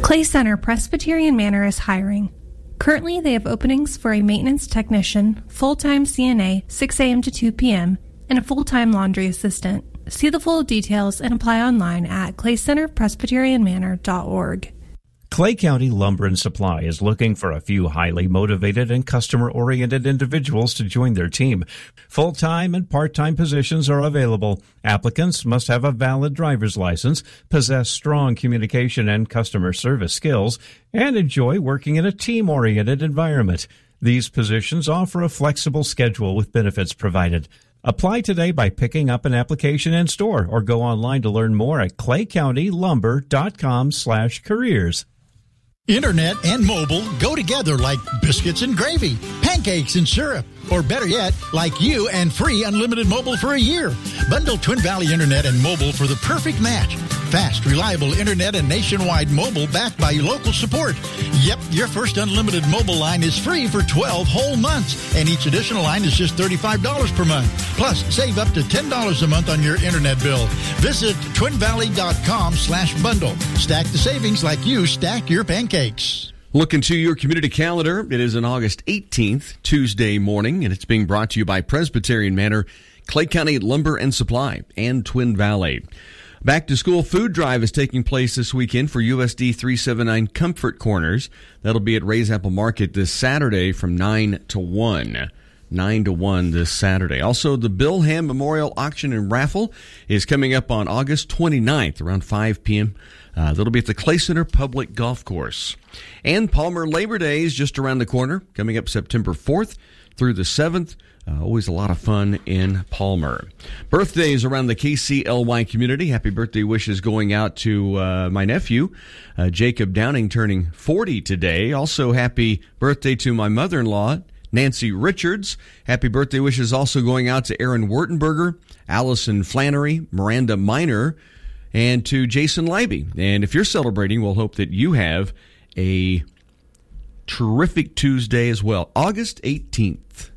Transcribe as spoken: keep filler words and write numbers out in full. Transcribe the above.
Clay Center Presbyterian Manor is hiring. Currently, they have openings for a maintenance technician, full-time C N A, six a.m. to two p.m., and a full-time laundry assistant. See the full details and apply online at clay center presbyterian manor dot org. Clay County Lumber and Supply is looking for a few highly motivated and customer-oriented individuals to join their team. Full-time and part-time positions are available. Applicants must have a valid driver's license, possess strong communication and customer service skills, and enjoy working in a team-oriented environment. These positions offer a flexible schedule with benefits provided. Apply today by picking up an application in store or go online to learn more at clay county lumber dot com slash careers. Internet and mobile go together like biscuits and gravy, pancakes and syrup, or better yet, like you and free unlimited mobile for a year. Bundle Twin Valley Internet and mobile for the perfect match. Fast, reliable internet and nationwide mobile backed by local support. Yep, your first unlimited mobile line is free for twelve whole months, and each additional line is just thirty-five dollars per month. Plus, save up to ten dollars a month on your internet bill. Visit twin valley dot com slash bundle. Stack the savings like you stack your pancakes. Look into your community calendar. It is on August eighteenth, Tuesday morning, and it's being brought to you by Presbyterian Manor, Clay County Lumber and Supply, and Twin Valley. Back to School Food Drive is taking place this weekend for U S D three seventy-nine Comfort Corners. That'll be at Ray's Apple Market this Saturday from nine to one. nine to one this Saturday. Also, the Bill Ham Memorial Auction and Raffle is coming up on August twenty-ninth around five p.m. Uh, that'll be at the Clay Center Public Golf Course. And Palmer Labor Day is just around the corner, coming up September fourth through the seventh. Uh, always a lot of fun in Palmer. Birthdays around the K C L Y community. Happy birthday wishes going out to uh, my nephew, uh, Jacob Downing, turning forty today. Also, happy birthday to my mother-in-law, Nancy Richards. Happy birthday wishes also going out to Aaron Wertenberger, Allison Flannery, Miranda Miner, and to Jason Leiby. And if you're celebrating, we'll hope that you have a terrific Tuesday as well. August eighteenth.